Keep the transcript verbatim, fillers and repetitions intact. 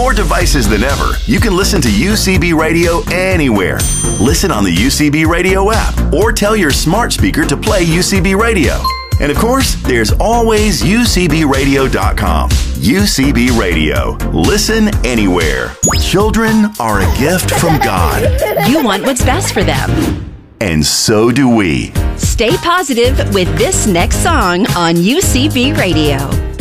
more devices than ever, you can listen to U C B Radio anywhere. Listen on the U C B Radio app or tell your smart speaker to play U C B Radio. And of course, there's always U C B radio dot com. U C B Radio. Listen anywhere. Children are a gift from God. You want what's best for them. And so do we. Stay positive with this next song on U C B Radio.